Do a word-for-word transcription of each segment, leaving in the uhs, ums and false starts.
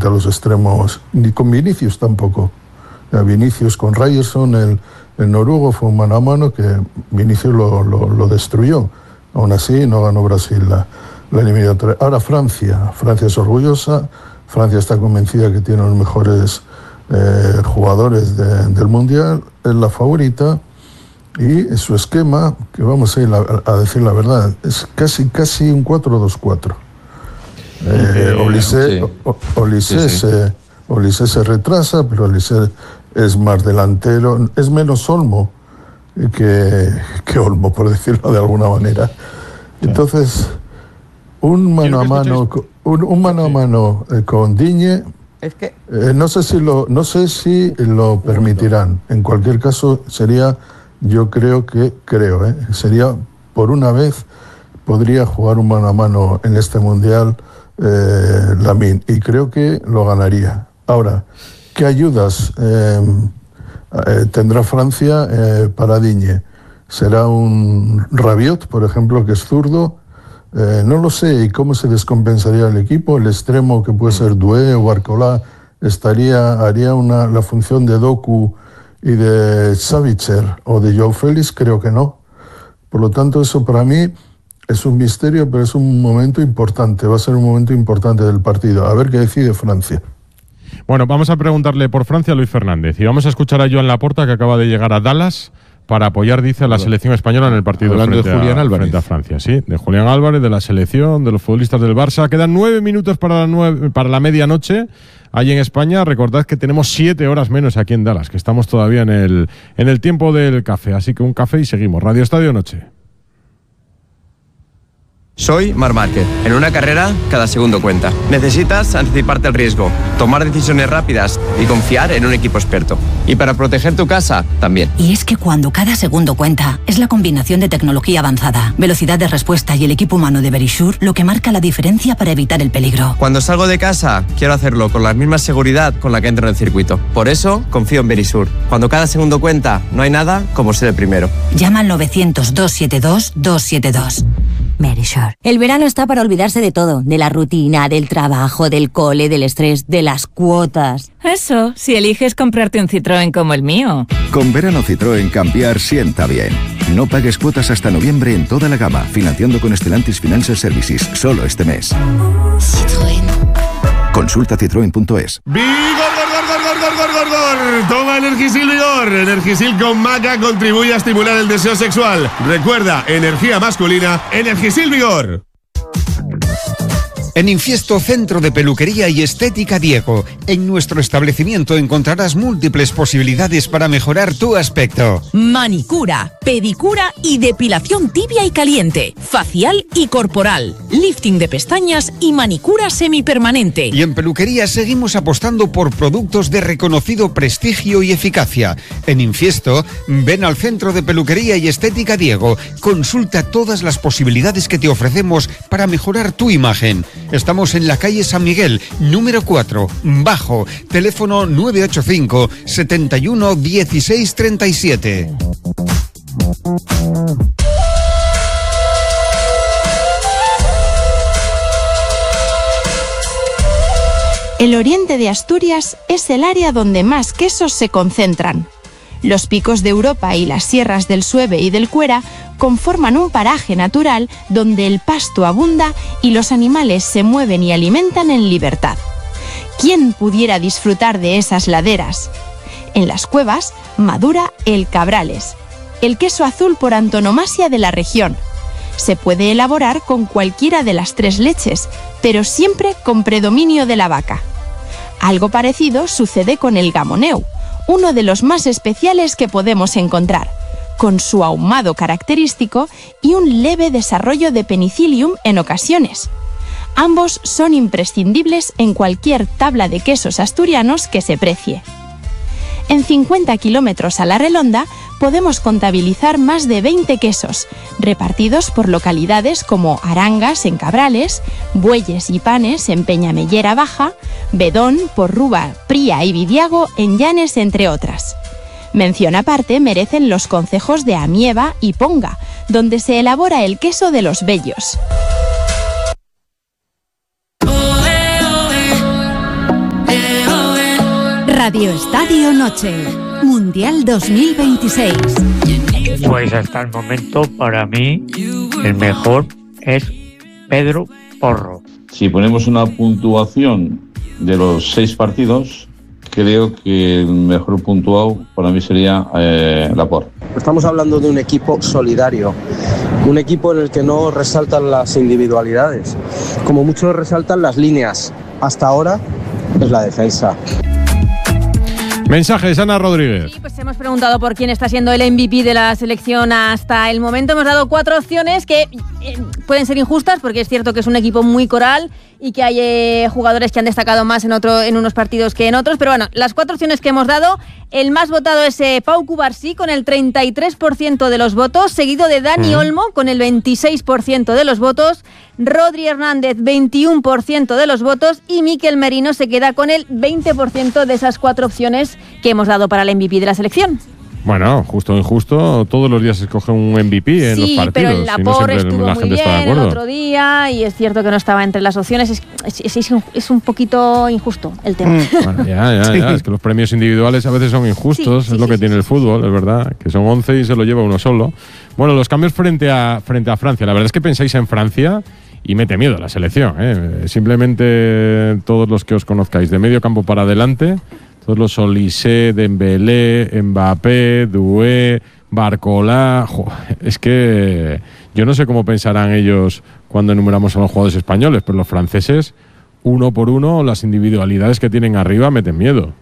frente a los extremos, ni con Vinicius tampoco. Vinicius con Ryerson, el, el noruego, fue un mano a mano que Vinicius lo, lo, lo destruyó. Aún así no ganó Brasil la, la eliminatoria. Ahora Francia, Francia es orgullosa, Francia está convencida que tiene los mejores eh, jugadores de, del Mundial, es la favorita, y su esquema, que vamos a ir a, a decir la verdad, es casi casi un cuatro dos cuatro. Eh, Olise, sí. Olise, sí, sí. Se, Olise se retrasa, pero Olise es más delantero, es menos Olmo que, que Olmo, por decirlo de alguna manera. Entonces, un mano a mano, un, un mano a mano eh, con Digne, es que... eh, no sé si lo, no sé si lo permitirán. En cualquier caso, sería, yo creo que, creo, eh, sería por una vez podría jugar un mano a mano en este mundial eh, Lamine, y creo que lo ganaría. Ahora, ¿qué ayudas eh, eh, tendrá Francia eh, para Digne? ¿Será un Rabiot, por ejemplo, que es zurdo? Eh, no lo sé. ¿Y cómo se descompensaría el equipo? El extremo, que puede ser Doué o Barcola, estaría, haría una, la función de Doku y de Savitzer o de Joao Félix. Creo que no. Por lo tanto, eso para mí es un misterio, pero es un momento importante. Va a ser un momento importante del partido. A ver qué decide Francia. Bueno, vamos a preguntarle por Francia a Luis Fernández y vamos a escuchar a Joan Laporta, que acaba de llegar a Dallas para apoyar, dice, a la selección española en el partido frente, de Julián a, Álvarez. frente a Francia. Sí, de Julián Álvarez, de la selección, de los futbolistas del Barça. Quedan nueve minutos para la, nueve, para la medianoche allí en España. Recordad que tenemos siete horas menos aquí en Dallas, que estamos todavía en el, en el tiempo del café. Así que un café y seguimos. Radio Estadio Noche. Soy Marc Márquez. En una carrera, cada segundo cuenta. Necesitas anticiparte al riesgo, tomar decisiones rápidas y confiar en un equipo experto. Y para proteger tu casa, también. Y es que cuando cada segundo cuenta, es la combinación de tecnología avanzada, velocidad de respuesta y el equipo humano de Verisure lo que marca la diferencia para evitar el peligro. Cuando salgo de casa, quiero hacerlo con la misma seguridad con la que entro en el circuito. Por eso, confío en Verisure. Cuando cada segundo cuenta, no hay nada como ser el primero. Llama al novecientos, doscientos setenta y dos, doscientos setenta y dos. Verisure. El verano está para olvidarse de todo, de la rutina, del trabajo, del cole, del estrés, de las cuotas. Eso, si eliges comprarte un Citroën como el mío. Con verano Citroën cambiar sienta bien. No pagues cuotas hasta noviembre en toda la gama, financiando con Stellantis Financial Services, solo este mes. Citroën. Consulta citroen punto es. ¡Vigor, gor, gor, gor, gor, gor, gor, gor! Toma Energisil Vigor. Energisil con maca contribuye a estimular el deseo sexual. Recuerda, energía masculina, Energisil Vigor. En Infiesto, Centro de Peluquería y Estética Diego. En nuestro establecimiento encontrarás múltiples posibilidades para mejorar tu aspecto. Manicura, pedicura y depilación tibia y caliente, facial y corporal, lifting de pestañas y manicura semipermanente. Y en peluquería seguimos apostando por productos de reconocido prestigio y eficacia. En Infiesto, ven al Centro de Peluquería y Estética Diego. Consulta todas las posibilidades que te ofrecemos para mejorar tu imagen. Estamos en la calle San Miguel, número cuatro, bajo, teléfono nueve ocho cinco, setenta y uno, dieciséis treinta y siete. El oriente de Asturias es el área donde más quesos se concentran. Los picos de Europa y las sierras del Sueve y del Cuera conforman un paraje natural donde el pasto abunda y los animales se mueven y alimentan en libertad. ¿Quién pudiera disfrutar de esas laderas? En las cuevas madura el Cabrales, el queso azul por antonomasia de la región. Se puede elaborar con cualquiera de las tres leches, pero siempre con predominio de la vaca. Algo parecido sucede con el gamoneu, uno de los más especiales que podemos encontrar, con su ahumado característico y un leve desarrollo de penicillium en ocasiones. Ambos son imprescindibles en cualquier tabla de quesos asturianos que se precie. En cincuenta kilómetros a la redonda podemos contabilizar más de veinte quesos, repartidos por localidades como Arangas en Cabrales, Bueyes y Panes en Peñamellera Baja, Bedón, Porrúa, Pría y Vidiago en Llanes, entre otras. Mención aparte merecen los concejos de Amieva y Ponga, donde se elabora el queso de los Bellos. Radio Estadio Noche, Mundial dos mil veintiséis. Pues hasta el momento, para mí, el mejor es Pedro Porro. Si ponemos una puntuación de los seis partidos, creo que el mejor puntuado para mí sería eh, Laporte. Estamos hablando de un equipo solidario, un equipo en el que no resaltan las individualidades, como mucho resaltan las líneas. Hasta ahora es la defensa. Mensajes, Ana Rodríguez. Sí, pues hemos preguntado por quién está siendo el M V P de la selección hasta el momento. Hemos dado cuatro opciones que eh, pueden ser injustas, porque es cierto que es un equipo muy coral y que hay eh, jugadores que han destacado más en otro, en unos partidos que en otros. Pero bueno, las cuatro opciones que hemos dado, el más votado es eh, Pau Cubarsí con el treinta y tres por ciento de los votos, seguido de Dani uh-huh. Olmo con el veintiséis por ciento de los votos, Rodri Hernández veintiuno por ciento de los votos y Mikel Merino se queda con el veinte por ciento de esas cuatro opciones que hemos dado para el M V P de la selección. Bueno, justo o injusto, todos los días se escoge un M V P en sí, los partidos. Pero el Laporte no estuvo la muy gente bien está de el otro día y es cierto que no estaba entre las opciones. Es, es, es, es un poquito injusto el tema. Bueno, ya, ya, ya. Es que los premios individuales a veces son injustos, sí, sí, es lo que sí, tiene sí, el fútbol, sí. Es verdad, que son once y se lo lleva uno solo. Bueno, los cambios frente a, frente a Francia. La verdad es que pensáis en Francia y mete miedo la selección. ¿eh? Simplemente todos los que os conozcáis, de medio campo para adelante, todos los Olise, Dembélé, Mbappé, Doué, Barcola. Jo, es que yo no sé cómo pensarán ellos cuando enumeramos a los jugadores españoles, pero los franceses, uno por uno, las individualidades que tienen arriba meten miedo.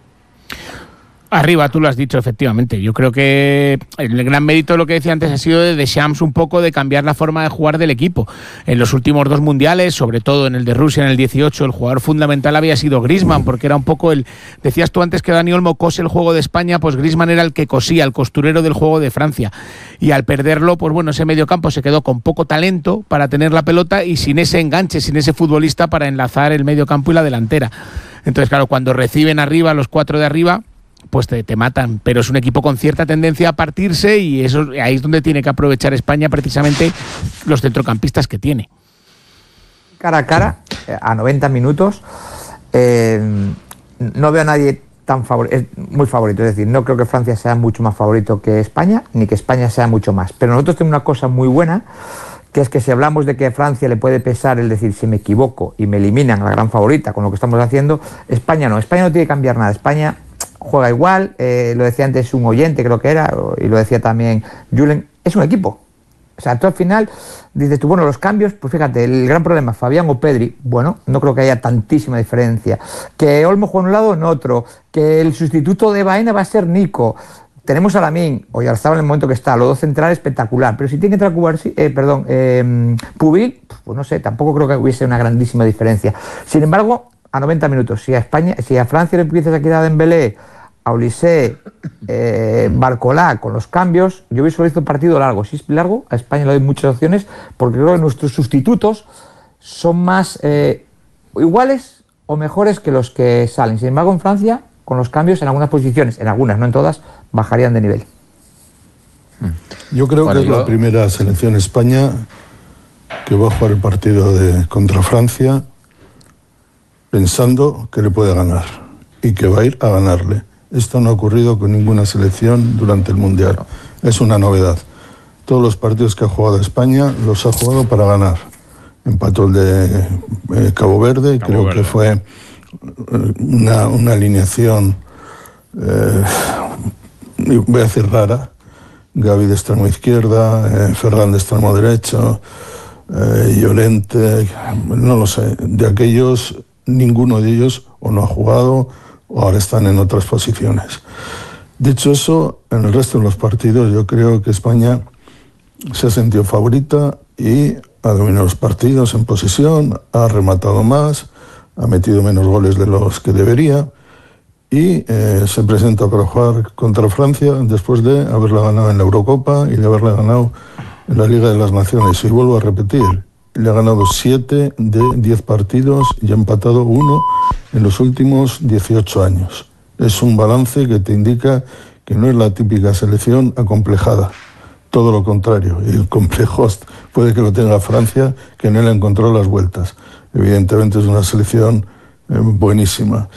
Arriba, tú lo has dicho, efectivamente. Yo creo que el gran mérito de lo que decía antes ha sido de Deschamps un poco de cambiar la forma de jugar del equipo. En los últimos dos mundiales, sobre todo en el de Rusia en el dieciocho, el jugador fundamental había sido Griezmann, porque era un poco el... Decías tú antes que Dani Olmo cose el juego de España, pues Griezmann era el que cosía, el costurero del juego de Francia. Y al perderlo, pues bueno, ese mediocampo se quedó con poco talento para tener la pelota y sin ese enganche, sin ese futbolista para enlazar el mediocampo y la delantera. Entonces, claro, cuando reciben arriba los cuatro de arriba, pues te, te matan, pero es un equipo con cierta tendencia a partirse y eso ahí es donde tiene que aprovechar España precisamente los centrocampistas que tiene. Cara a cara, a noventa minutos, eh, no veo a nadie tan favorito, es muy favorito, es decir, no creo que Francia sea mucho más favorito que España, ni que España sea mucho más, pero nosotros tenemos una cosa muy buena, que es que si hablamos de que a Francia le puede pesar el decir si me equivoco y me eliminan a la gran favorita con lo que estamos haciendo, España no, España no tiene que cambiar nada, España juega igual, eh, lo decía antes un oyente creo que era, y lo decía también Julen, es un equipo. O sea, tú al final dices tú, bueno, los cambios, pues fíjate, el gran problema, Fabián o Pedri, bueno, no creo que haya tantísima diferencia. Que Olmo juega en un lado o en otro, que el sustituto de Baena va a ser Nico. Tenemos a Lamine, o ya estaba en el momento que está, los dos centrales espectacular, pero si tiene que entrar Cubarsí, eh, perdón, eh, Pubil, pues no sé, tampoco creo que hubiese una grandísima diferencia. Sin embargo, a noventa minutos, si a España, si a Francia le empiezas a quitar a Dembélé, a Olise, eh, Barcola, con los cambios, yo visualizo un partido largo. Si es largo, a España le doy muchas opciones, porque creo que nuestros sustitutos son más eh, iguales o mejores que los que salen. Sin embargo, en Francia, con los cambios en algunas posiciones, en algunas, no en todas, bajarían de nivel. Yo creo que es la primera selección España que va a jugar el partido de, contra Francia pensando que le puede ganar y que va a ir a ganarle. Esto no ha ocurrido con ninguna selección durante el Mundial. Es una novedad. Todos los partidos que ha jugado España los ha jugado para ganar. Empató el de eh, Cabo Verde, Cabo creo Verde. que fue una, una alineación, eh, voy a decir rara. Gavi de extremo izquierda, eh, Ferran de extremo derecho, eh, Llorente, no lo sé. De aquellos, ninguno de ellos o no ha jugado o ahora están en otras posiciones. Dicho eso, en el resto de los partidos yo creo que España se ha sentido favorita y ha dominado los partidos en posesión, ha rematado más, ha metido menos goles de los que debería y eh, se presenta para jugar contra Francia después de haberla ganado en la Eurocopa y de haberla ganado en la Liga de las Naciones. Y vuelvo a repetir, le ha ganado siete de diez partidos y ha empatado uno en los últimos dieciocho años. Es un balance que te indica que no es la típica selección acomplejada, todo lo contrario. Y el complejo puede que lo tenga Francia, que no le encontró las vueltas. Evidentemente es una selección eh, buenísima.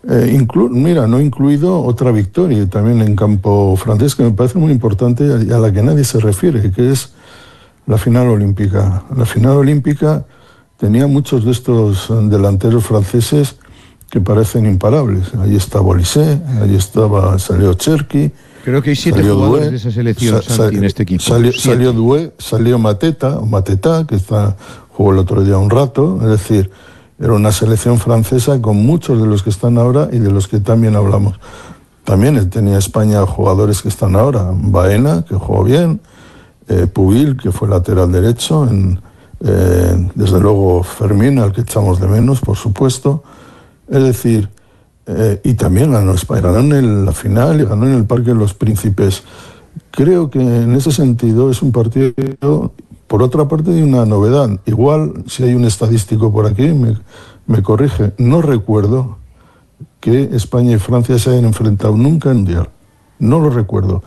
Eh, inclu mira, no he incluido otra victoria también en campo francés que me parece muy importante y a la que nadie se refiere, que es la final olímpica. La final olímpica tenía muchos de estos delanteros franceses que parecen imparables. Ahí estaba Olysée, ahí estaba, salió Cherki. Creo que hay siete jugadores Doué, de esa selección, sa Santi, en este equipo. Salió, salió Doué, salió Mateta, Mateta, que está, jugó el otro día un rato. Es decir, era una selección francesa con muchos de los que están ahora y de los que también hablamos. También tenía España jugadores que están ahora. Baena, que jugó bien. Eh, Pubil, que fue lateral derecho. En, eh, desde luego Fermín, al que echamos de menos, por supuesto. Es decir, eh, y también ganó España. Ganó en la final y ganó en el Parque de los Príncipes. Creo que en ese sentido es un partido... Por otra parte, hay una novedad. Igual, si hay un estadístico por aquí, me, me corrige. No recuerdo que España y Francia se hayan enfrentado nunca en Mundial. No lo recuerdo.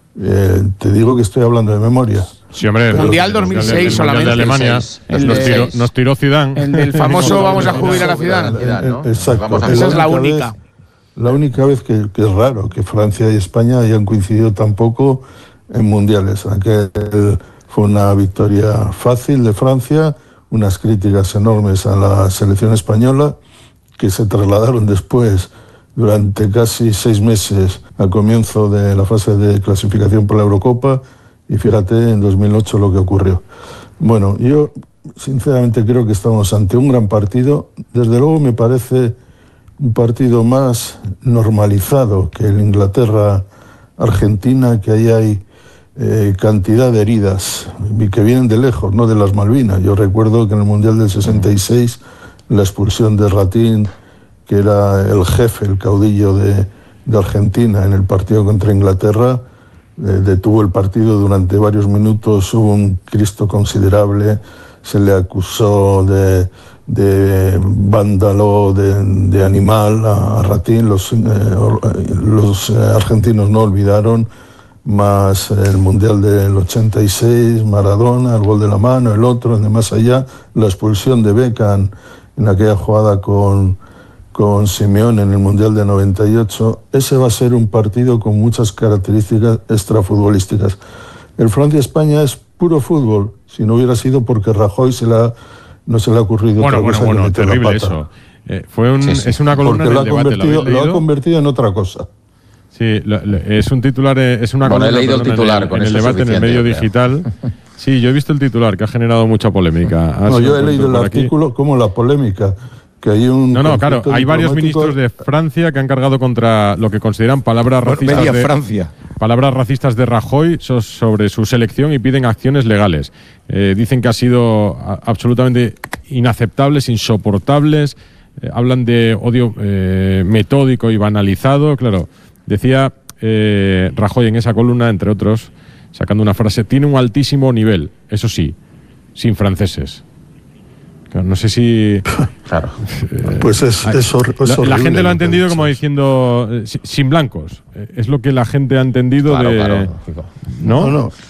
Eh, te digo que estoy hablando de memoria. Sí, hombre. Mundial dos mil seis solamente. De Alemania. El nos, de tiró, nos tiró Zidane. El del famoso vamos a jubilar a Zidane. ¿no? Exacto. Esa es la única. Vez, la única vez que, que es raro que Francia y España hayan coincidido tampoco en mundiales. Aquel fue una victoria fácil de Francia, unas críticas enormes a la selección española que se trasladaron después durante casi seis meses al comienzo de la fase de clasificación por la Eurocopa y fíjate en dos mil ocho lo que ocurrió. Bueno, yo sinceramente creo que estamos ante un gran partido. Desde luego me parece un partido más normalizado que el Inglaterra-Argentina, que ahí hay Eh, cantidad de heridas que vienen de lejos, no de las Malvinas. Yo recuerdo que en el Mundial del sesenta y seis la expulsión de Ratín, que era el jefe, el caudillo de, de Argentina en el partido contra Inglaterra, eh, detuvo el partido durante varios minutos, hubo un Cristo considerable, se le acusó de, de vándalo, de, de animal a, a Ratín. Los, eh, los eh, argentinos no olvidaron, más el Mundial del ochenta y seis, Maradona, el gol de la mano, el otro, de más allá, la expulsión de Beckham en aquella jugada con, con Simeone en el Mundial de noventa y ocho. Ese va a ser un partido con muchas características extrafutbolísticas. El Francia-España es puro fútbol, si no hubiera sido porque Rajoy se la, no se le ha ocurrido bueno, otra bueno, cosa bueno, que meter la terrible pata. Eso. Eh, fue un, sí, sí. Es una columna porque del lo ha, debate, convertido, ¿lo, lo ha convertido en otra cosa. Sí, lo, lo, es un titular, es una bueno, columna he leído perdón, el titular, en el, con en el debate en el medio digital. Sí, yo he visto el titular que ha generado mucha polémica. Ha no, yo he leído el artículo aquí. Como la polémica. Que hay un no, no, claro, hay varios ministros de Francia que han cargado contra lo que consideran palabras racistas Media de Francia. palabras racistas de Rajoy sobre su selección y piden acciones legales. Eh, dicen que ha sido absolutamente inaceptables, insoportables. Eh, hablan de odio eh, metódico y banalizado. Claro, decía eh, Rajoy en esa columna, entre otros, sacando una frase: tiene un altísimo nivel, eso sí, sin franceses. Claro, no sé si... Claro. Pues es, es, hor es la, la gente lo ha entendido como diciendo eh, sin blancos. Eh, es lo que la gente ha entendido claro, de... Claro, ¿no? No, no.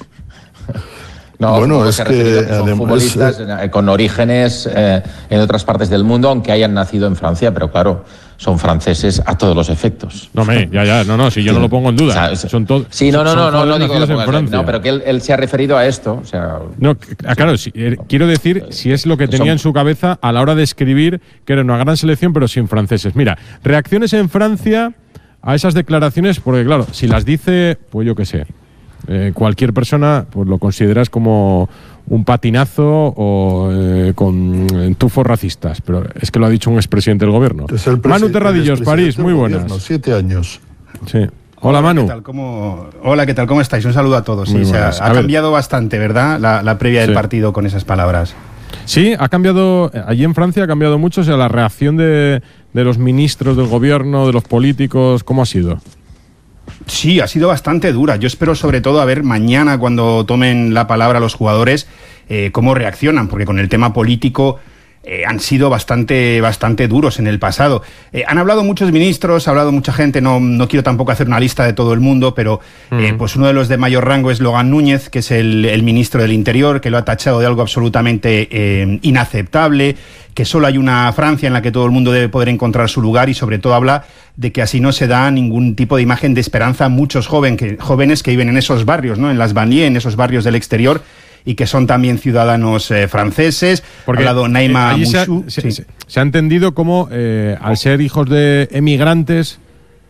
No, bueno, es que, que son futbolistas es, con orígenes eh, en otras partes del mundo, aunque hayan nacido en Francia, pero claro, son franceses a todos los efectos. No, me, ya, ya, no, no, si yo sí. no lo pongo en duda. O sea, son todos. Sí, no, no, no, no, no digo que en Francia. No, pero que él, él se ha referido a esto, o sea. No, claro, sí, eh, quiero decir si es lo que tenía son, en su cabeza a la hora de escribir que era una gran selección, pero sin franceses. Mira, reacciones en Francia a esas declaraciones, porque claro, si las dice, pues yo qué sé. Eh, cualquier persona pues lo consideras como un patinazo o eh, con tufos racistas, pero es que lo ha dicho un expresidente del gobierno. Manu Terradillos, París, muy buenas. Gobierno, siete años. Sí. Hola, Manu. ¿Qué tal? ¿Cómo... Hola, ¿qué tal? ¿Cómo estáis? Un saludo a todos. Sí, o sea, ha cambiado bastante, ¿verdad? La, la previa del sí. partido con esas palabras. Sí, ha cambiado, allí en Francia ha cambiado mucho, o sea, la reacción de, de los ministros del gobierno, de los políticos, ¿cómo ha sido? Sí, ha sido bastante dura. Yo espero sobre todo a ver mañana cuando tomen la palabra los jugadores eh, cómo reaccionan, porque con el tema político eh, han sido bastante, bastante duros en el pasado. Eh, han hablado muchos ministros, ha hablado mucha gente, no, no quiero tampoco hacer una lista de todo el mundo, pero eh, pues uno de los de mayor rango es Logan Núñez, que es el, el ministro del Interior, que lo ha tachado de algo absolutamente eh, inaceptable, que solo hay una Francia en la que todo el mundo debe poder encontrar su lugar, y sobre todo habla de que así no se da ningún tipo de imagen de esperanza a muchos joven, que, jóvenes que viven en esos barrios, ¿no? En las banlieues, en esos barrios del exterior, y que son también ciudadanos eh, franceses. Porque ha hablado Naima eh, se, Mouchou. se, Sí. se, se ha entendido como, eh, al ser hijos de emigrantes,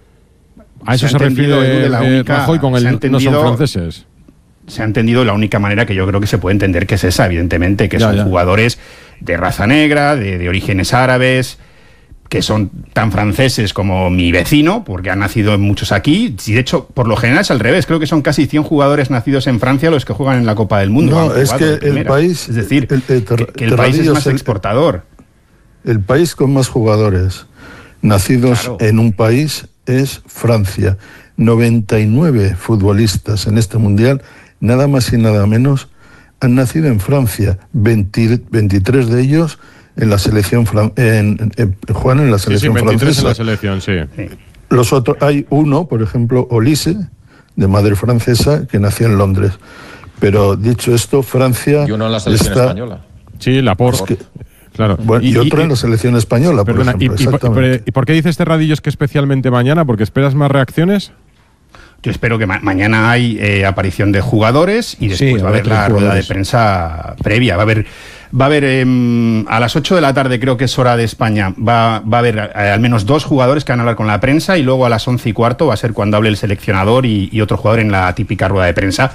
a eso se, se refiere de la única, Rajoy con el no son franceses. Se ha entendido de la única manera que yo creo que se puede entender que es esa, evidentemente, que ya, son ya. jugadores de raza negra, de, de orígenes árabes, que son tan franceses como mi vecino, porque han nacido muchos aquí. Y de hecho, por lo general es al revés. Creo que son casi cien jugadores nacidos en Francia los que juegan en la Copa del Mundo. No, es que el país... Es decir, el, el, que, que el país es más el, exportador. El país con más jugadores nacidos claro. en un país es Francia. noventa y nueve futbolistas en este Mundial, nada más y nada menos, han nacido en Francia. veinte, veintitrés de ellos en la selección fran- en, en, en, juegan en la selección sí, sí, francesa. En la selección, sí. Los otros, hay uno, por ejemplo, Olise, de madre francesa, que nació en Londres. Pero dicho esto, Francia y uno en la selección está, española. Sí, Laporte. Es que, claro. Bueno, y, y otro y, en la selección española, perdona, por ejemplo. Y, exactamente. ¿Y por qué dice este Radillos que especialmente mañana? ¿Porque esperas más reacciones? Yo espero que ma- mañana hay eh, aparición de jugadores y después sí, va a haber la rueda de prensa previa. Va a haber, va a haber eh, a las ocho de la tarde, creo que es hora de España, va, va a haber eh, al menos dos jugadores que van a hablar con la prensa, y luego a las once y cuarto va a ser cuando hable el seleccionador y, y otro jugador en la típica rueda de prensa.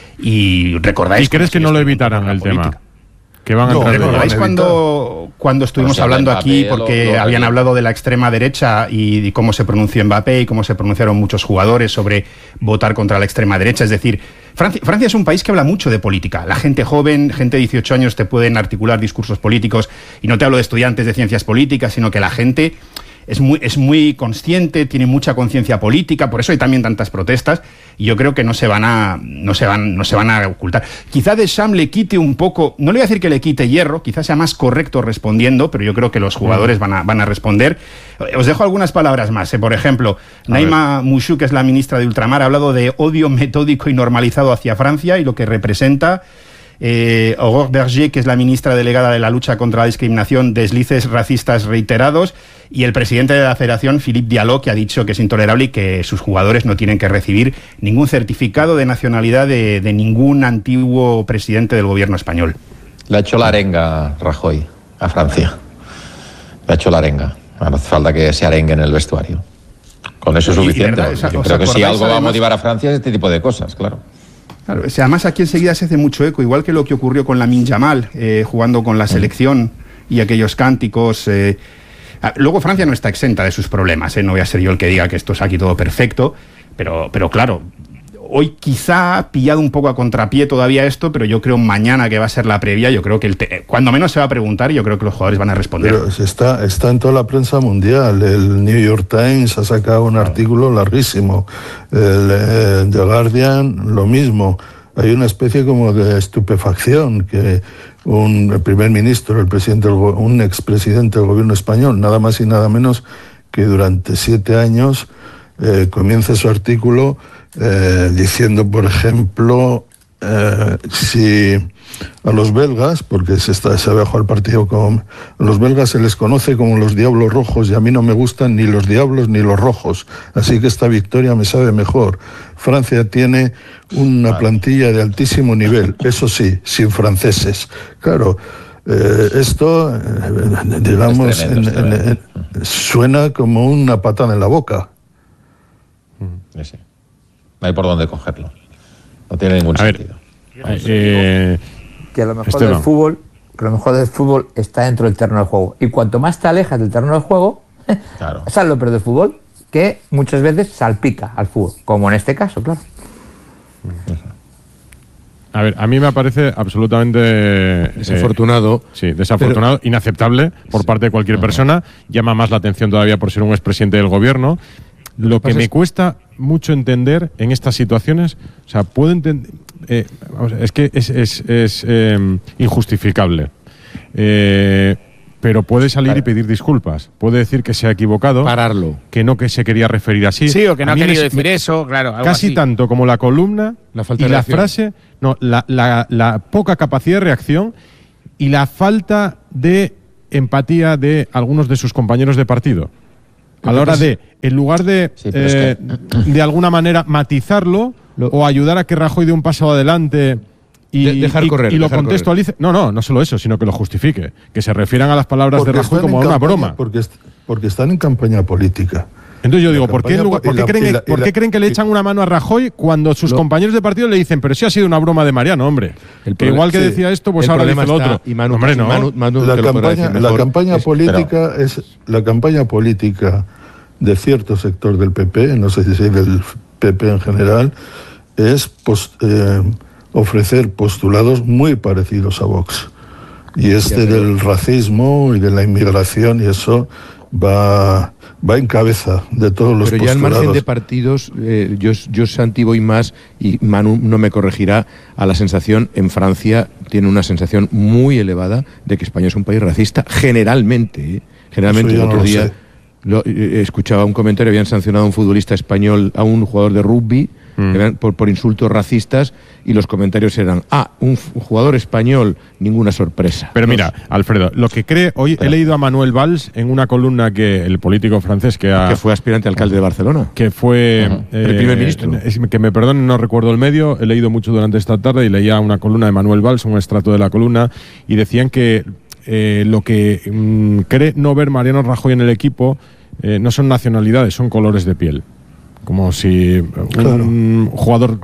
Y recordáis... ¿Y crees que no lo evitarán el tema? Que van a no, ¿recordáis cuando, cuando estuvimos no, hablando Mbappé, aquí porque lo, lo habían hablado de la extrema derecha y, y cómo se pronunció Mbappé y cómo se pronunciaron muchos jugadores sobre votar contra la extrema derecha? Es decir, Francia, Francia es un país que habla mucho de política. La gente joven, gente de dieciocho años, te pueden articular discursos políticos, y no te hablo de estudiantes de ciencias políticas, sino que la gente es muy, es muy consciente, tiene mucha conciencia política, por eso hay también tantas protestas, y yo creo que no se van a, no se van, no se van a ocultar. Quizá Deschamps le quite un poco, no le voy a decir que le quite hierro, quizás sea más correcto respondiendo, pero yo creo que los jugadores van a, van a responder. Os dejo algunas palabras más. ¿eh? Por ejemplo, a Naima Mouchou, que es la ministra de Ultramar, ha hablado de odio metódico y normalizado hacia Francia y lo que representa. Eh, Aurore Berger, que es la ministra delegada de la lucha contra la discriminación, deslices racistas reiterados, y el presidente de la federación, Philippe Diallo, que ha dicho que es intolerable y que sus jugadores no tienen que recibir ningún certificado de nacionalidad de, de ningún antiguo presidente del gobierno español. Le ha hecho la arenga Rajoy a Francia. Le ha hecho la arenga. No hace falta que se arengue en el vestuario. Con eso es suficiente. Verdad, o Yo creo que si algo va a motivar a Francia es este tipo de cosas, claro. Claro, además aquí enseguida se hace mucho eco, igual que lo que ocurrió con Lamine Yamal, eh, jugando con la selección y aquellos cánticos. Eh. Luego Francia no está exenta de sus problemas, eh. no voy a ser yo el que diga que esto es aquí todo perfecto, pero, pero claro, hoy quizá ha pillado un poco a contrapié todavía esto, pero yo creo mañana, que va a ser la previa, yo creo que el te- cuando menos se va a preguntar, y yo creo que los jugadores van a responder. Pero está, está en toda la prensa mundial. El New York Times ha sacado un artículo larguísimo. El, el The Guardian, lo mismo. Hay una especie como de estupefacción que un el primer ministro, el presidente, del, un expresidente del gobierno español, nada más y nada menos que durante siete años eh, comienza su artículo eh, diciendo, por ejemplo, eh, si a los belgas, porque se, está, se había jugado el partido con... A los belgas se les conoce como los diablos rojos, y a mí no me gustan ni los diablos ni los rojos, así que esta victoria me sabe mejor. Francia tiene una plantilla de altísimo nivel, eso sí, sin franceses. Claro, eh, esto, eh, digamos, es tremendo, en, en, en, suena como una patada en la boca. Sí, sí. No hay por dónde cogerlo. No tiene ningún a sentido. Ver, eh, que lo mejor Esteban. del fútbol, que lo mejor del fútbol está dentro del terreno del juego. Y cuanto más te alejas del terreno del juego, claro. ¿sabes lo peor del fútbol? Que muchas veces salpica al fútbol, como en este caso, claro. A ver, a mí me parece absolutamente desafortunado. Eh, sí, desafortunado, pero, inaceptable por sí, parte de cualquier no, persona. Llama más la atención todavía por ser un expresidente del gobierno. Lo que me cuesta mucho entender en estas situaciones, o sea, puedo entender, eh, es que es, es, es eh, injustificable. Eh, pero puede salir claro. y pedir disculpas. Puede decir que se ha equivocado. Pararlo. Que no que se quería referir así. Sí, o que no ha querido me, decir eso, claro. Algo casi así. tanto como la columna la falta y de la reacción. frase, no, la, la, la poca capacidad de reacción y la falta de empatía de algunos de sus compañeros de partido. A la hora de, en lugar de, sí, eh, que... de alguna manera matizarlo lo... o ayudar a que Rajoy dé un paso adelante y, de dejar y, correr, y lo dejar contextualice. Correr. No, no, no solo eso, sino que lo justifique. Que se refieran a las palabras porque de Rajoy como a una campaña, broma. Porque, porque están en campaña política. Entonces yo digo, ¿por qué, lugar, ¿por, qué la, creen, la, ¿por qué la, creen que le echan una mano a Rajoy cuando sus lo, compañeros de partido le dicen, pero sí ha sido una broma de Mariano, hombre? El que igual que sí, decía esto, pues ahora dice lo otro. Y Manu, hombre, no. Manu, Manu, la, campaña, la campaña es, política pero, es la campaña política de cierto sector del P P, no sé si es del P P en general, es post, eh, ofrecer postulados muy parecidos a Vox. Y este del racismo y de la inmigración y eso va, va en cabeza de todos los pero postulados. Pero ya al margen de partidos, eh, yo, yo Santi voy más, y Manu no me corregirá, a la sensación, en Francia tiene una sensación muy elevada de que España es un país racista, generalmente. ¿eh? Generalmente, el otro no día lo, eh, escuchaba un comentario, habían sancionado a un futbolista español, a un jugador de rugby, mm. por, por insultos racistas, y los comentarios eran, ah, un, un jugador español, ninguna sorpresa. Pero mira, Alfredo, lo que cree, hoy he leído a Manuel Valls en una columna que el político francés que ha, que fue aspirante a alcalde de Barcelona, que fue uh-huh. eh, el primer ministro, es, que me perdonen, no recuerdo el medio, he leído mucho durante esta tarde y leía una columna de Manuel Valls, un extracto de la columna, y decían que eh, lo que mmm, cree no ver Mariano Rajoy en el equipo eh, no son nacionalidades, son colores de piel. Como si un claro. jugador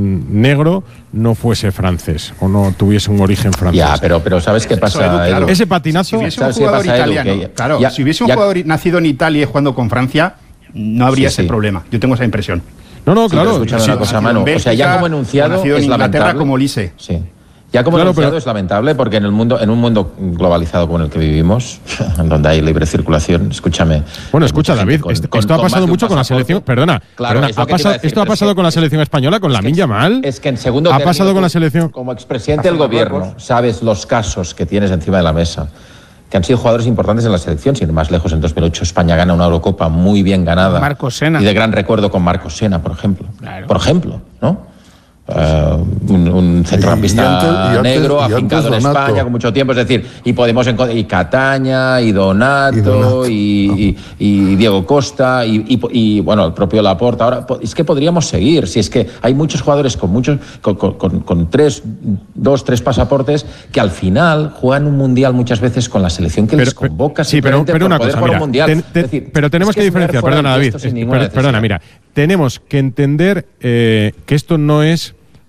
negro no fuese francés o no tuviese un origen francés. Ya, pero, pero ¿sabes qué pasa? Eso, Edu, claro. Ese patinazo... Si hubiese un jugador pasa, italiano, Edu, que, claro, ya, si hubiese un ya, jugador nacido en Italia y jugando con Francia, no habría sí, ese sí. problema. Yo tengo esa impresión. No, no, sí, claro. Escuchando sí, una cosa, Manu. Bélgica, o sea, ya como enunciado nacido en es Inglaterra lamentable. Como Lise. Sí. Ya como claro, enunciado pero... es lamentable porque en el mundo, en un mundo globalizado como en el que vivimos, en donde hay libre circulación, escúchame. Bueno, escucha, David, con, esto, con, esto ha pasado mucho con la selección. Perdona, claro, perdona ha pasado, decir, esto ha pasado con la selección española, con Lamine Yamal. Es que en segundo ha pasado con la selección. Como expresidente del gobierno, sabes los casos que tienes encima de la mesa, que han sido jugadores importantes en la selección. Sin ir más lejos, en dos mil ocho España gana una Eurocopa muy bien ganada. Marcos Sena. Y de gran recuerdo con Marcos Sena, por ejemplo. Claro. Por ejemplo, ¿no? Uh, un, un centrocampista y antes, y antes, negro, y afincado en España con mucho tiempo, es decir, y podemos y Cataña, y Donato, y, Donato. y, y, y Diego Costa, y, y, y bueno, el propio Laporta. Ahora, es que podríamos seguir, si es que hay muchos jugadores con muchos, con, con, con, con tres, dos, tres pasaportes, que al final juegan un mundial muchas veces con la selección que pero, les convoca. Sí, pero, pero una cosa, mira, un mundial. Ten, ten, decir, pero tenemos es que, que diferenciar, perdona David, es, per, perdona, mira, tenemos que entender eh, que esto no es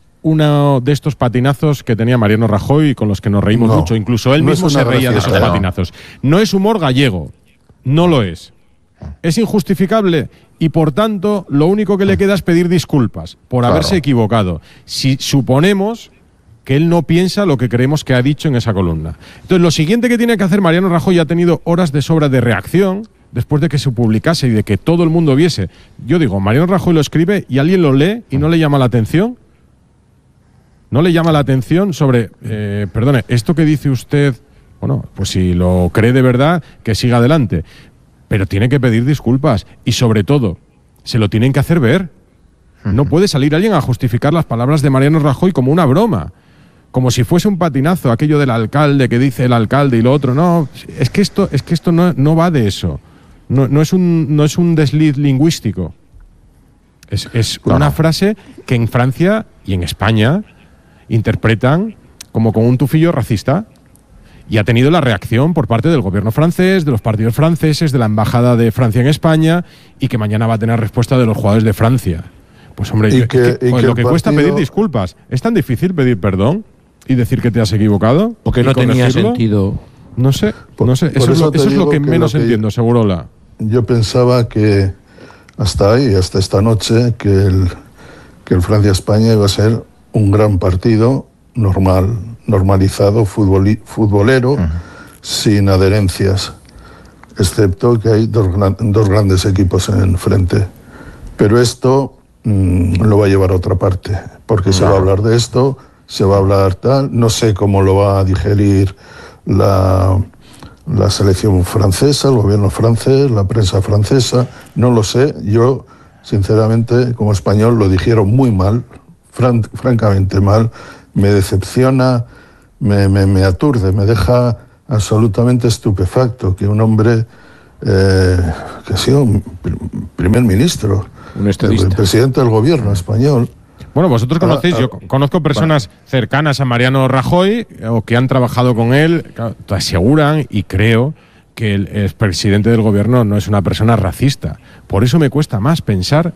uno de estos patinazos que tenía Mariano Rajoy con los que nos reímos no, mucho. Incluso él no mismo se reía de esos no. patinazos. No es humor gallego. No lo es. Es injustificable y, por tanto, lo único que le queda es pedir disculpas por claro. haberse equivocado. Si suponemos que él no piensa lo que creemos que ha dicho en esa columna. Entonces, lo siguiente que tiene que hacer Mariano Rajoy, ha tenido horas de sobra de reacción después de que se publicase y de que todo el mundo viese. Yo digo, Mariano Rajoy lo escribe y alguien lo lee y no le llama la atención. ¿No le llama la atención sobre, eh, perdone, esto que dice usted, bueno, pues si lo cree de verdad, que siga adelante, pero tiene que pedir disculpas y sobre todo, se lo tienen que hacer ver. No puede salir alguien a justificar las palabras de Mariano Rajoy como una broma, como si fuese un patinazo, aquello del alcalde que dice el alcalde y lo otro. No, es que esto, es que esto no, no va de eso, no, no, es un, no es un desliz lingüístico, es, es no, una no. frase que en Francia y en España interpretan como con un tufillo racista y ha tenido la reacción por parte del gobierno francés, de los partidos franceses, de la embajada de Francia en España y que mañana va a tener respuesta de los jugadores de Francia. Pues hombre, y que, es que, pues, que lo que partido... cuesta pedir disculpas. ¿Es tan difícil pedir perdón y decir que te has equivocado? Porque no tenía sentido. No sé, por, no sé. Eso, es lo, eso es lo que menos lo que entiendo, Segurola. Yo pensaba que hasta ahí, hasta esta noche, que el, que el Francia-España iba a ser un gran partido normal, normalizado, futboli, futbolero, uh-huh. sin adherencias, excepto que hay dos, dos grandes equipos en frente. Pero esto mmm, lo va a llevar a otra parte, porque no. se va a hablar de esto, se va a hablar tal, no sé cómo lo va a digerir la, la selección francesa, el gobierno francés, la prensa francesa, no lo sé. Yo, sinceramente, como español, lo dijeron muy mal, fran- francamente mal. Me decepciona, me, me, me aturde, me deja absolutamente estupefacto que un hombre eh, que ha sido primer ministro, un estadista, el presidente del gobierno español. Bueno, vosotros conocéis, yo conozco personas cercanas a Mariano Rajoy o que han trabajado con él, claro, te aseguran y creo que el expresidente del gobierno no es una persona racista. Por eso me cuesta más pensar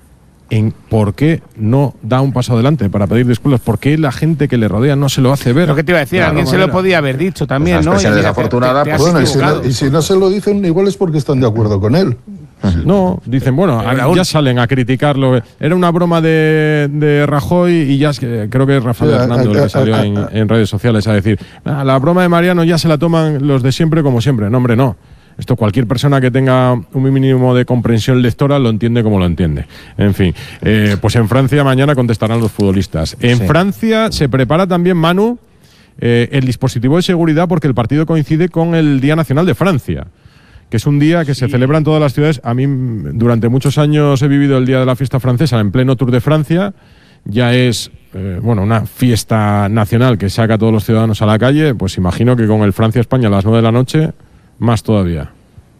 en por qué no da un paso adelante para pedir disculpas, por qué la gente que le rodea no se lo hace ver. Lo que te iba a decir, alguien se lo podía haber dicho también, ¿no? Esa desafortunada. Te, te bueno, y si, no, y si no se lo dicen, igual es porque están de acuerdo con él. No, dicen, bueno, Pero ya salen a criticarlo. Era una broma de, de Rajoy y ya es que, creo que es Rafael Sí, Hernando a- el a- que salió a- en, a- en redes sociales a decir, "Ah, la broma de Mariano ya se la toman los de siempre como siempre". No, hombre, no. Esto cualquier persona que tenga un mínimo de comprensión lectora lo entiende como lo entiende. En fin, eh, pues en Francia mañana contestarán los futbolistas. En Sí. Francia se prepara también, Manu, eh, el dispositivo de seguridad porque el partido coincide con el Día Nacional de Francia, que es un día que sí. se celebra en todas las ciudades. A mí, durante muchos años he vivido el Día de la Fiesta Francesa en pleno Tour de Francia. Ya es, eh, bueno, una fiesta nacional que saca a todos los ciudadanos a la calle. Pues imagino que con el Francia-España a las nueve de la noche, más todavía.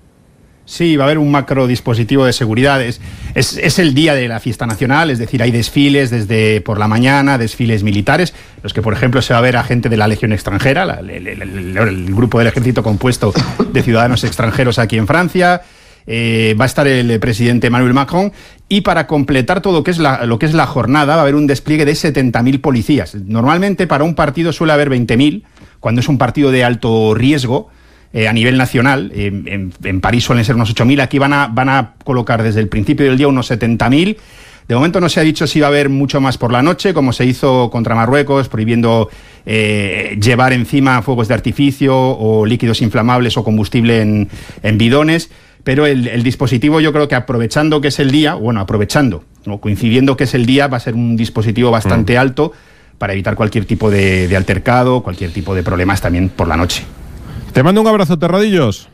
Sí, va a haber un macro dispositivo de seguridad. Es, es, es el día de la fiesta nacional, es decir, hay desfiles desde por la mañana, desfiles militares, los que, por ejemplo, se va a ver a gente de la Legión extranjera, la, el, el, el, el grupo del ejército compuesto de ciudadanos extranjeros aquí en Francia. Eh, va a estar el presidente Emmanuel Macron y para completar todo lo que es la, lo que es la jornada va a haber un despliegue de setenta mil policías. Normalmente para un partido suele haber veinte mil, cuando es un partido de alto riesgo. Eh, a nivel nacional, eh, en, en París suelen ser unos ocho mil, aquí van a, van a colocar desde el principio del día unos setenta mil. De momento no se ha dicho si va a haber mucho más por la noche, como se hizo contra Marruecos, prohibiendo eh, llevar encima fuegos de artificio o líquidos inflamables o combustible en, en bidones, pero el, el dispositivo yo creo que aprovechando que es el día, bueno, aprovechando, ¿no? coincidiendo que es el día, va a ser un dispositivo bastante mm. alto para evitar cualquier tipo de, de altercado, cualquier tipo de problemas también por la noche. Te mando un abrazo, Terradillos.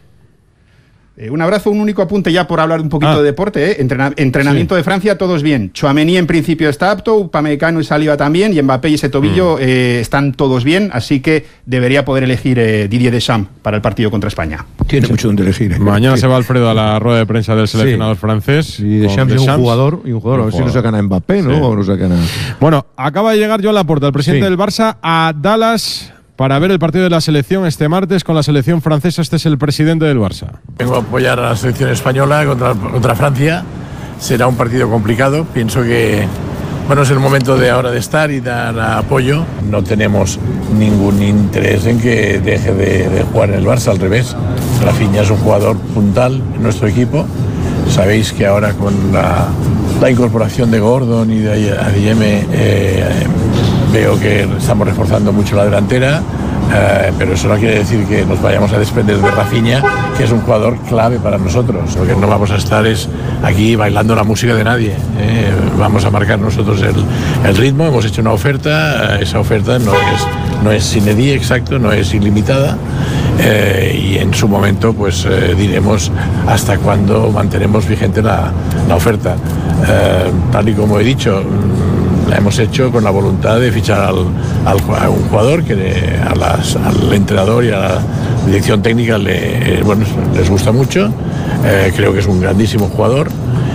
Eh, un abrazo, un único apunte ya por hablar un poquito Ah. de deporte. ¿eh? Entrena- entrenamiento sí. de Francia, todos bien. Tchouaméni en principio está apto, Upamecano y Saliba también, y Mbappé y ese tobillo mm. eh, están todos bien, así que debería poder elegir eh, Didier Deschamps para el partido contra España. Tiene mucho donde elegir. ¿eh? Mañana sí. se va Alfredo a la rueda de prensa del seleccionador sí. francés. Y Deschamps es un jugador, y un jugador. A ver si no sacan a Mbappé, ¿no? Sí. O no sacan a... Bueno, acaba de llegar Joan Laporta, el presidente Sí. del Barça, a Dallas para ver el partido de la selección este martes con la selección francesa. Este es el presidente del Barça. Vengo a apoyar a la selección española contra, contra Francia. Será un partido complicado. Pienso que bueno, es el momento de ahora de estar y dar apoyo. No tenemos ningún interés en que deje de, de jugar en el Barça, al revés. Rafinha es un jugador puntal en nuestro equipo. Sabéis que ahora con la, la incorporación de Gordon y de Adeyemi eh, veo que estamos reforzando mucho la delantera, eh, pero eso no quiere decir que nos vayamos a desprender de Rafinha, que es un jugador clave para nosotros. Lo que no vamos a estar es aquí bailando la música de nadie. Eh, vamos a marcar nosotros el, el ritmo. Hemos hecho una oferta, esa oferta no es, no es sine die, exacto, no es ilimitada. Eh, y en su momento pues eh, diremos hasta cuándo mantenemos vigente la, la oferta. Eh, tal y como he dicho, la hemos hecho con la voluntad de fichar al, al, a un jugador que le, a las, al entrenador y a la dirección técnica le, eh, bueno, les gusta mucho. Eh, creo que es un grandísimo jugador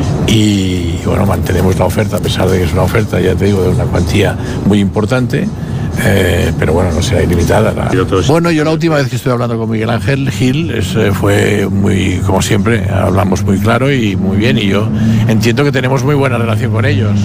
y bueno, mantenemos la oferta a pesar de que es una oferta, ya te digo, de una cuantía muy importante. Eh, pero bueno, no será ilimitada. La... Bueno, yo la última vez que estuve hablando con Miguel Ángel Gil es, eh, fue muy, como siempre, hablamos muy claro y muy bien, y yo entiendo que tenemos muy buena relación con ellos.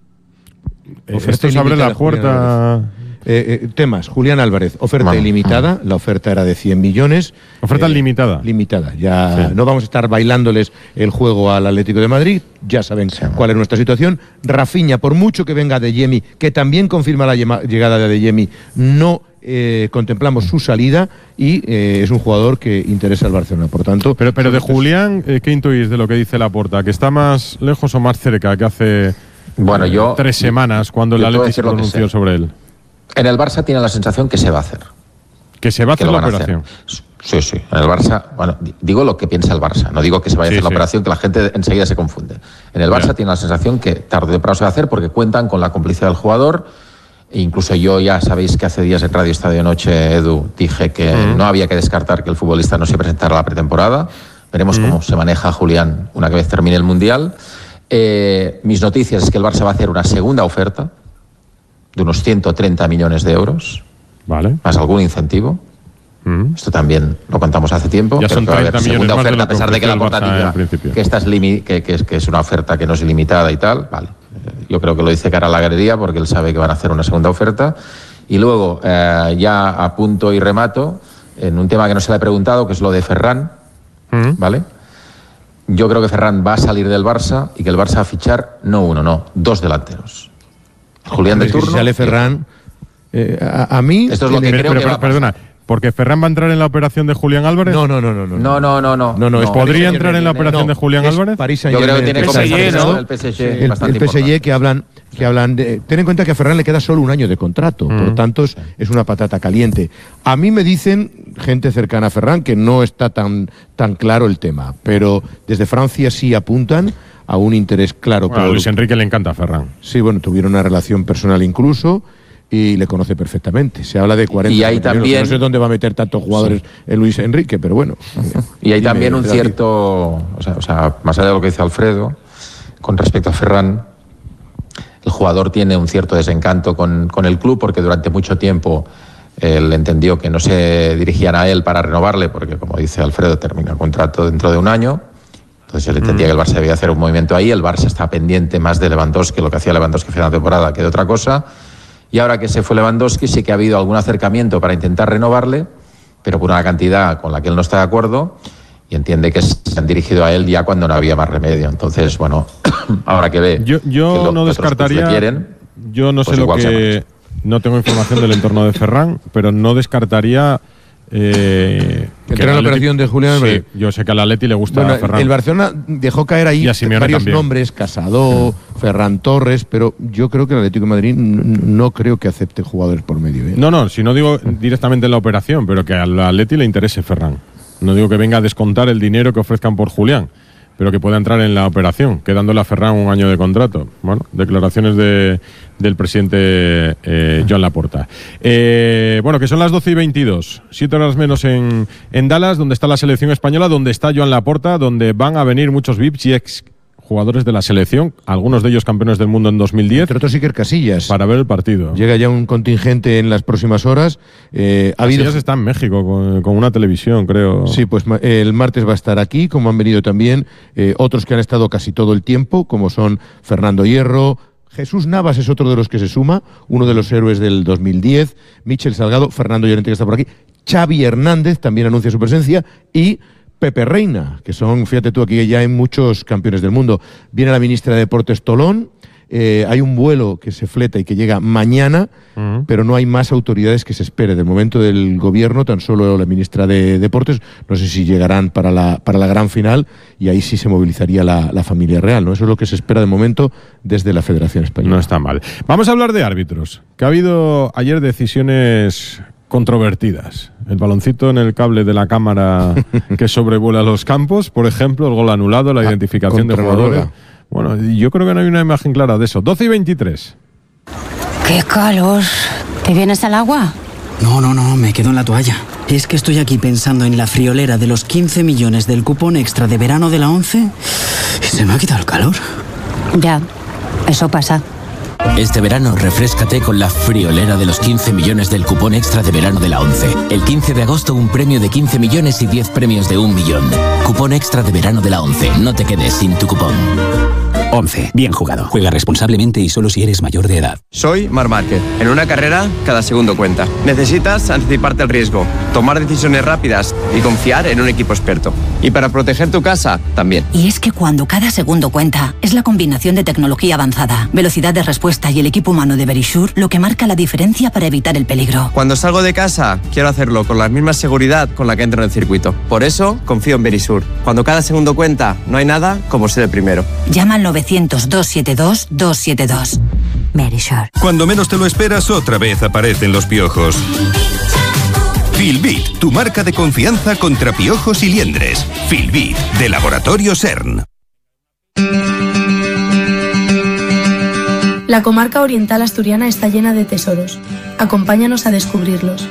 Esto se abre la puerta. Eh, eh, temas, Julián Álvarez, oferta vamos, ilimitada, vamos. La oferta era de cien millones. Oferta eh, limitada. Limitada, ya sí. No vamos a estar bailándoles el juego al Atlético de Madrid, ya saben sí, cuál es nuestra situación. Rafinha, por mucho que venga Adeyemi, que también confirma la llegada de Adeyemi, no eh, contemplamos su salida y eh, es un jugador que interesa al Barcelona, por tanto... Pero, pero de Julián, eh, ¿qué intuís de lo que dice Laporta? ¿Que está más lejos o más cerca que hace bueno, eh, yo, tres semanas cuando el Atlético se pronunció sobre él? En el Barça tiene la sensación que se va a hacer. Que se va a hacer la operación. Hacer. Sí, sí. En el Barça, bueno, digo lo que piensa el Barça, no digo que se vaya sí, a hacer la sí. operación, que la gente enseguida se confunde. En el Barça yeah. tiene la sensación que tarde o temprano se va a hacer porque cuentan con la complicidad del jugador. E incluso yo, ya sabéis que hace días en Radio Estadio Noche, Edu, dije que uh-huh. no había que descartar que el futbolista no se presentara a la pretemporada. Veremos uh-huh. cómo se maneja Julián una vez termine el Mundial. Eh, mis noticias es que el Barça va a hacer una segunda oferta de unos ciento treinta millones de euros, vale. más algún incentivo. Mm. Esto también lo contamos hace tiempo. Ya son que va a haber segunda oferta, de a pesar de que la portativa, que, esta es limi- que, que, es, que es una oferta que no es ilimitada y tal. Vale. Yo creo que lo dice cara a la galería porque él sabe que van a hacer una segunda oferta. Y luego, eh, ya a punto y remato, en un tema que no se le ha preguntado, que es lo de Ferran, mm. ¿vale? Yo creo que Ferran va a salir del Barça y que el Barça va a fichar no uno, no, dos delanteros. Julián de turno. Si sale Ferran, eh, a, a mí... Esto es lo que pero, creo pero, que va a perdona, ¿porque Ferran va a entrar en la operación de Julián Álvarez? No, no, no, no. No, no, no, no. no, no, no, no ¿Podría entrar en la operación no, de Julián Álvarez? París Yo creo que tiene conversaciones ¿no? con el P S G. El, el P S G que hablan, que hablan de... Ten en cuenta que a Ferran le queda solo un año de contrato, mm. por lo tanto es, es una patata caliente. A mí me dicen gente cercana a Ferran que no está tan, tan claro el tema, pero desde Francia sí apuntan a un interés claro. Bueno, a Luis Enrique le encanta a Ferran. Sí, bueno, tuvieron una relación personal incluso y le conoce perfectamente. Se habla de cuarenta. Y hay también... No sé dónde va a meter tantos jugadores sí. el Luis Enrique, pero bueno. Y hay también un cierto... O sea, o sea, más allá de lo que dice Alfredo, con respecto a Ferran, el jugador tiene un cierto desencanto con, con el club porque durante mucho tiempo él entendió que no se dirigían a él para renovarle porque, como dice Alfredo, termina el contrato dentro de un año. Entonces él entendía mm. que el Barça debía hacer un movimiento ahí. El Barça está pendiente más de Lewandowski, lo que hacía Lewandowski en la temporada, que de otra cosa. Y ahora que se fue Lewandowski, sí que ha habido algún acercamiento para intentar renovarle, pero por una cantidad con la que él no está de acuerdo y entiende que se han dirigido a él ya cuando no había más remedio. Entonces, bueno, ahora que ve yo, yo que lo, no descartaría, quieren, yo no pues sé lo que... No tengo información del entorno de Ferran, pero no descartaría... Eh, Entra en la operación de Julián Álvarez. Sí, yo sé que al Atleti le gusta bueno, a Ferran. El Barcelona dejó caer ahí varios también. nombres, Casado, mm. Ferran Torres, pero yo creo que el Atlético de Madrid no creo que acepte jugadores por medio. ¿eh? No, no, si no digo directamente en la operación, pero que al Atleti le interese Ferran. No digo que venga a descontar el dinero que ofrezcan por Julián, pero que pueda entrar en la operación, quedándole a Ferran un año de contrato. Bueno, declaraciones de, del presidente eh, Joan Laporta. Eh, bueno, que son las doce y veintidós, siete horas menos en, en Dallas, donde está la selección española, donde está Joan Laporta, donde van a venir muchos V I Ps y ex jugadores de la selección, algunos de ellos campeones del mundo en dos mil diez. Entre otros Iker Casillas. Para ver el partido. Llega ya un contingente en las próximas horas. Eh, ha Casillas habido... está en México con, con una televisión, creo. Sí, pues el martes va a estar aquí, como han venido también eh, otros que han estado casi todo el tiempo, como son Fernando Hierro, Jesús Navas es otro de los que se suma, uno de los héroes del dos mil diez, Michel Salgado, Fernando Llorente que está por aquí, Xavi Hernández también anuncia su presencia y Pepe Reina, que son, fíjate tú, aquí ya hay muchos campeones del mundo. Viene la ministra de Deportes Tolón, eh, hay un vuelo que se fleta y que llega mañana, uh-huh. pero no hay más autoridades que se espere. Del momento del gobierno, tan solo la ministra de Deportes, no sé si llegarán para la, para la gran final, y ahí sí se movilizaría la, la familia real, ¿no? Eso es lo que se espera de momento desde la Federación Española. No está mal. Vamos a hablar de árbitros, que ha habido ayer decisiones controvertidas. El baloncito en el cable de la cámara que sobrevuela los campos, por ejemplo, el gol anulado, la ah, identificación de jugadores. Bueno, yo creo que no hay una imagen clara de eso. doce y veintitrés. ¡Qué calor! ¿Te vienes al agua? No, no, no, me quedo en la toalla. Es que estoy aquí pensando en la friolera de los quince millones del cupón extra de verano de la ONCE y se me ha quitado el calor. Ya, eso pasa. Este verano refréscate con la friolera de los quince millones del cupón extra de verano de la ONCE. El quince de agosto un premio de quince millones y diez premios de un millón. Cupón extra de verano de la ONCE. No te quedes sin tu cupón. ONCE. Bien jugado. Juega responsablemente y solo si eres mayor de edad. Soy Marc Márquez. En una carrera, cada segundo cuenta. Necesitas anticiparte al riesgo, tomar decisiones rápidas y confiar en un equipo experto. Y para proteger tu casa, también. Y es que cuando cada segundo cuenta, es la combinación de tecnología avanzada, velocidad de respuesta y el equipo humano de Verisure lo que marca la diferencia para evitar el peligro. Cuando salgo de casa, quiero hacerlo con la misma seguridad con la que entro en el circuito. Por eso, confío en Verisure. Cuando cada segundo cuenta, no hay nada como ser el primero. Llama al novecientos, doscientos setenta y dos, doscientos setenta y dos. Verisure. Cuando menos te lo esperas, otra vez aparecen los piojos. Filbit, tu marca de confianza contra piojos y liendres. Filbit, de Laboratorio CERN. La comarca oriental asturiana está llena de tesoros. Acompáñanos a descubrirlos.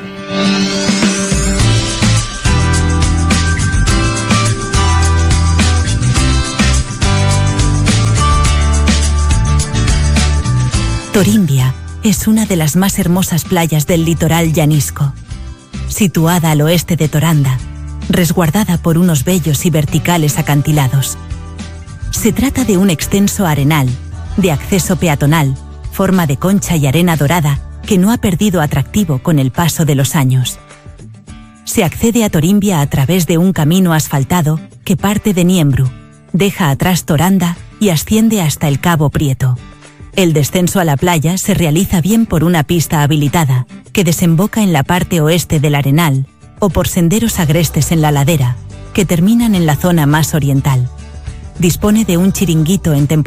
Torimbia es una de las más hermosas playas del litoral llanisco. Situada al oeste de Toranda, resguardada por unos bellos y verticales acantilados. Se trata de un extenso arenal, de acceso peatonal, forma de concha y arena dorada, que no ha perdido atractivo con el paso de los años. Se accede a Torimbia a través de un camino asfaltado que parte de Niembru, deja atrás Toranda y asciende hasta el Cabo Prieto. El descenso a la playa se realiza bien por una pista habilitada, que desemboca en la parte oeste del arenal, o por senderos agrestes en la ladera, que terminan en la zona más oriental. Dispone de un chiringuito en temporada